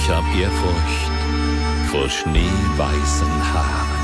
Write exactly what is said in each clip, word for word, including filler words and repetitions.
Ich hab Ehrfurcht vor schneeweißen Haaren.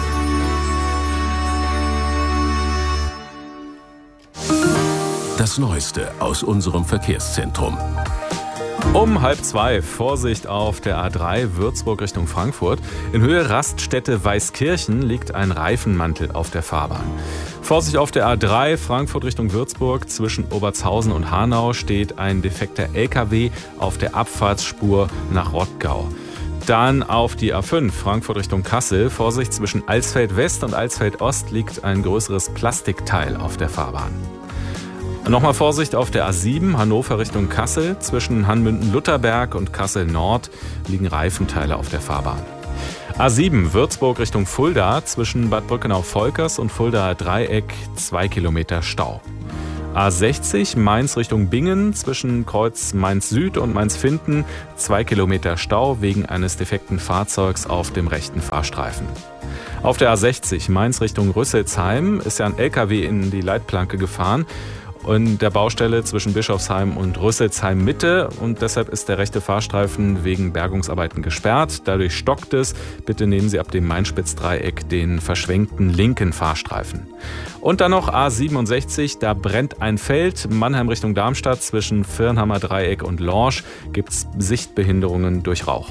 Das Neueste aus unserem Verkehrszentrum. Um halb zwei, Vorsicht auf der A drei Würzburg Richtung Frankfurt. In Höhe Raststätte Weißkirchen liegt ein Reifenmantel auf der Fahrbahn. Vorsicht auf der A drei Frankfurt Richtung Würzburg. Zwischen Obertshausen und Hanau steht ein defekter L K W auf der Abfahrtsspur nach Rottgau. Dann auf die A fünf Frankfurt Richtung Kassel. Vorsicht, zwischen Alsfeld West und Alsfeld Ost liegt ein größeres Plastikteil auf der Fahrbahn. Nochmal Vorsicht auf der A sieben Hannover Richtung Kassel. Zwischen Hanmünden-Lutherberg und Kassel Nord liegen Reifenteile auf der Fahrbahn. A sieben Würzburg Richtung Fulda. Zwischen Bad Brückenau-Volkers und Fuldaer Dreieck zwei Kilometer Stau. A sechzig Mainz Richtung Bingen. Zwischen Kreuz Mainz Süd und Mainz Finden zwei Kilometer Stau wegen eines defekten Fahrzeugs auf dem rechten Fahrstreifen. Auf der A sechzig Mainz Richtung Rüsselsheim ist ja ein L K W in die Leitplanke gefahren. In der Baustelle zwischen Bischofsheim und Rüsselsheim Mitte und deshalb ist der rechte Fahrstreifen wegen Bergungsarbeiten gesperrt. Dadurch stockt es. Bitte nehmen Sie ab dem Main-Spitz-Dreieck den verschwenkten linken Fahrstreifen. Und dann noch A siebenundsechzig, da brennt ein Feld. Mannheim Richtung Darmstadt zwischen Firnhammer Dreieck und Lorsch gibt es Sichtbehinderungen durch Rauch.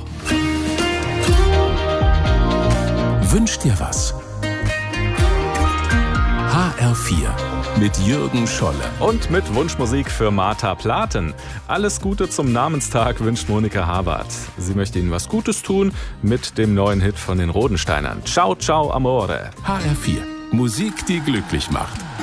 Wünsch dir was. H R vier mit Jürgen Scholle. Und mit Wunschmusik für Martha Platen. Alles Gute zum Namenstag wünscht Monika Habert. Sie möchte Ihnen was Gutes tun mit dem neuen Hit von den Rodensteinern. Ciao, ciao, amore. H R vier. Musik, die glücklich macht.